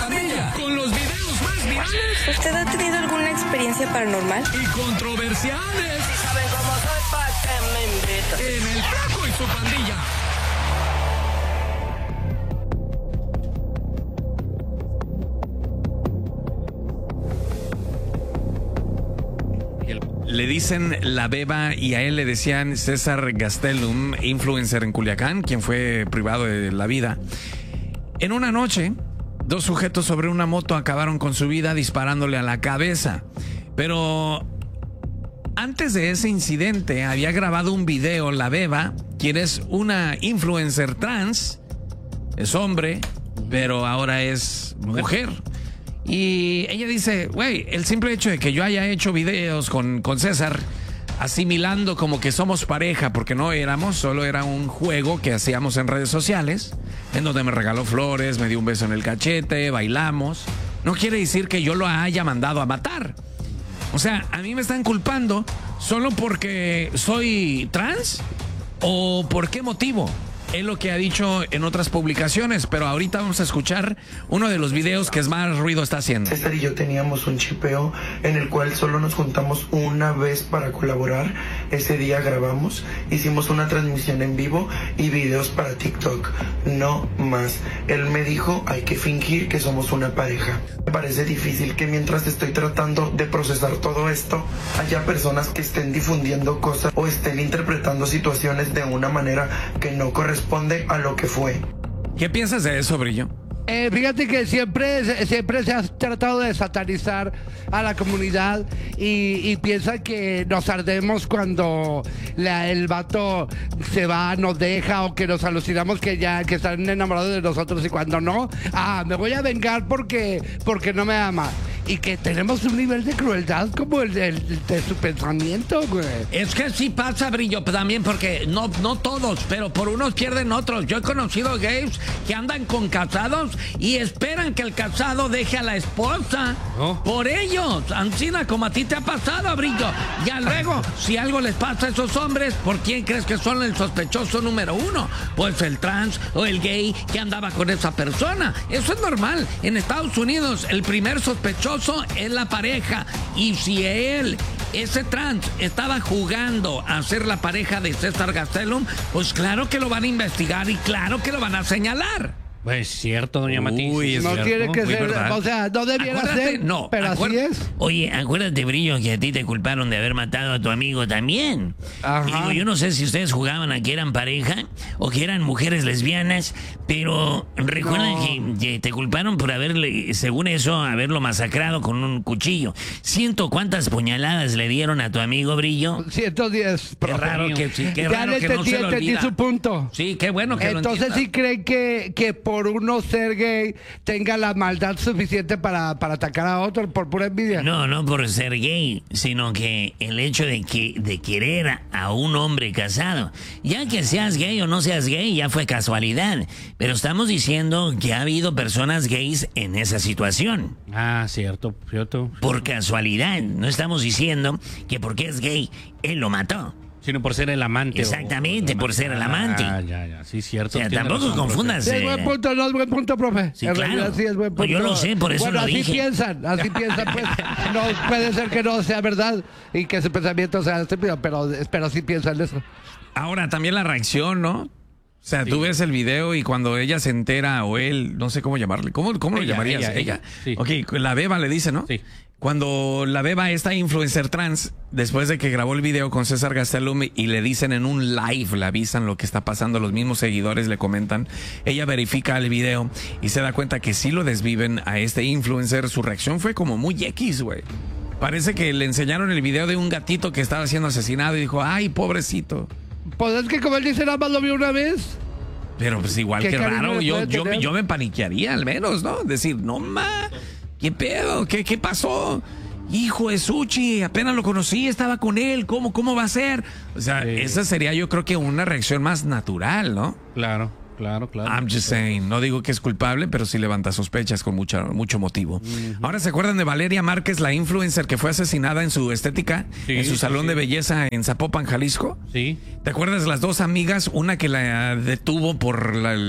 Pandilla, con los videos más virales. ¿Usted ha tenido alguna experiencia paranormal? Y controversiales. Si saben cómo soy, ¿pa' qué me invitan? En El Flaco y su Pandilla. Le dicen La Beba y a él le decían César Gastelum, influencer en Culiacán, quien fue privado de la vida. En una noche, dos sujetos sobre una moto acabaron con su vida disparándole a la cabeza. Pero antes de ese incidente había grabado un video La Beba, quien es una influencer trans, es hombre, pero ahora es mujer. Y ella dice, güey, el simple hecho de que yo haya hecho videos con César, asimilando como que somos pareja, porque no éramos, solo era un juego que hacíamos en redes sociales, en donde me regaló flores, me dio un beso en el cachete, bailamos, no quiere decir que yo lo haya mandado a matar. O sea, a mí me están culpando solo porque soy trans, o por qué motivo. Es lo que ha dicho en otras publicaciones, pero ahorita vamos a escuchar uno de los videos que más ruido está haciendo. César y yo teníamos un chipeo en el cual solo nos juntamos una vez para colaborar. Ese día grabamos, hicimos una transmisión en vivo y videos para TikTok. No más. Él me dijo, hay que fingir que somos una pareja. Me parece difícil que mientras estoy tratando de procesar todo esto, haya personas que estén difundiendo cosas o estén interpretando situaciones de una manera que no corresponde a lo que fue. ¿Qué piensas de eso, Brillo? Fíjate que siempre se ha tratado de satanizar a la comunidad y piensa que nos ardemos cuando el vato se va, nos deja, o que nos alucinamos que están enamorados de nosotros, y cuando no, me voy a vengar porque no me ama. Y que tenemos un nivel de crueldad como el de su pensamiento, güey. Es que sí pasa, Brillo, también, porque no todos, pero por unos pierden otros. Yo he conocido gays que andan con casados y esperan que el casado deje a la esposa. Por ellos, Ancina, como a ti te ha pasado, Brillo. Ya luego, si algo les pasa a esos hombres, ¿por quién crees que son el sospechoso número uno? Pues el trans o el gay que andaba con esa persona. Eso es normal. En Estados Unidos, el primer sospechoso es la pareja, y si ese trans estaba jugando a ser la pareja de César Gastelum, pues claro que lo van a investigar y claro que lo van a señalar. Pues es cierto, doña Matiz. No tiene que ser, o sea, no debiera ser, pero así es. Oye, acuérdate, Brillo, que a ti te culparon de haber matado a tu amigo también. Ajá. Y digo, yo no sé si ustedes jugaban a que eran pareja o que eran mujeres lesbianas, pero recuerda que te culparon por haberle, según eso, haberlo masacrado con un cuchillo. ¿Cuántas puñaladas le dieron a tu amigo, Brillo? 110. Qué raro que no se lo entendí olvida. su punto. Sí, qué bueno que entonces lo sí creen que por uno ser gay tenga la maldad suficiente para atacar a otro por pura envidia. No por ser gay, sino que el hecho de querer a un hombre casado. Ya que seas gay o no seas gay, ya fue casualidad. Pero estamos diciendo que ha habido personas gays en esa situación. Cierto. Por casualidad. No estamos diciendo que porque es gay, él lo mató. Sino por ser el amante. Exactamente, por ser el amante. Ya, sí, cierto. O sea, tampoco confundas. Es buen punto, no es buen punto, profe. Sí, en claro. realidad sí es buen punto. Yo lo sé, por eso lo dije. Así piensan, pues. No puede ser que no sea verdad y que su pensamiento sea estúpido, pero sí piensan eso. Ahora, también la reacción, ¿no? O sea, tú ves el video y cuando ella se entera, o él, no sé cómo llamarle. ¿Cómo lo llamarías? Ella. Sí. Ok, la Beba le dice, ¿no? Sí. Cuando la Beba, esta influencer trans, después de que grabó el video con César Gastelum y le dicen en un live, le avisan lo que está pasando, los mismos seguidores le comentan, ella verifica el video y se da cuenta que sí lo desviven a este influencer. Su reacción fue como muy X, güey. Parece que le enseñaron el video de un gatito que estaba siendo asesinado y dijo, ay, pobrecito. Pues es que como él dice, nada más lo vio una vez. Pero pues igual que raro, yo me paniquearía al menos, ¿no? Decir, no ma, ¿qué pedo? ¿Qué pasó? Hijo de Suchi, apenas lo conocí, estaba con él, ¿cómo va a ser? O sea, esa sería yo creo que una reacción más natural, ¿no? Claro. I'm just saying, no digo que es culpable, pero sí levanta sospechas con mucho motivo. Ahora, ¿se acuerdan de Valeria Márquez, la influencer que fue asesinada en su estética, en su salón de belleza en Zapopan, Jalisco? Sí. ¿Te acuerdas las dos amigas? Una que la detuvo por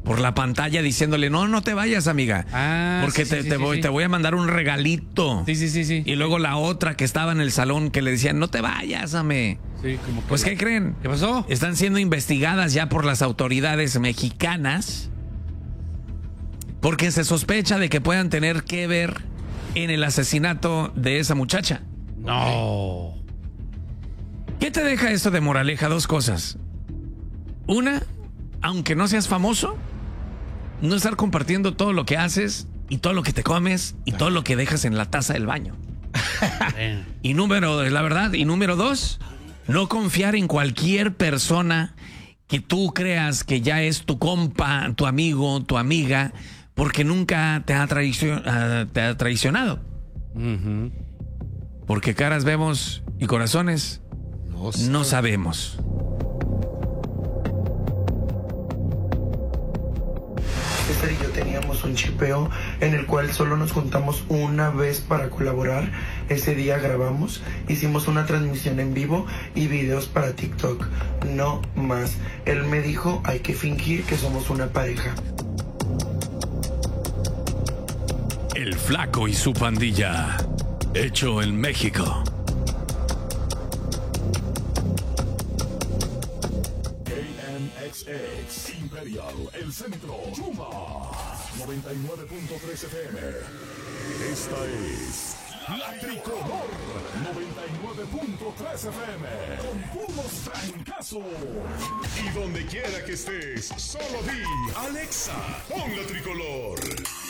por la pantalla diciéndole, no te vayas, amiga. Porque te voy a mandar un regalito. Sí. Y luego la otra que estaba en el salón que le decían, no te vayas, ame. Sí, como que Pues, ¿qué creen? ¿Qué pasó? Están siendo investigadas ya por las autoridades mexicanas porque se sospecha de que puedan tener que ver en el asesinato de esa muchacha. No. ¿Qué te deja esto de moraleja? Dos cosas. Una, aunque no seas famoso, no estar compartiendo todo lo que haces y todo lo que te comes y todo lo que dejas en la taza del baño. Y la verdad, y número dos, no confiar en cualquier persona que tú creas que ya es tu compa, tu amigo, tu amiga, porque nunca te ha traicionado. Ujú. Porque caras vemos y corazones no sabemos. César y yo teníamos un chipeo en el cual solo nos juntamos una vez para colaborar. Ese día grabamos, hicimos una transmisión en vivo y videos para TikTok. No más. Él me dijo, hay que fingir que somos una pareja. El Flaco y su pandilla. Hecho en México. KMXX Imperial, el centro, Chuma, 99.3 FM. Esta es La Tricolor, 99.3 FM, con puros trancazos. Y donde quiera que estés, solo di, Alexa, pon La Tricolor.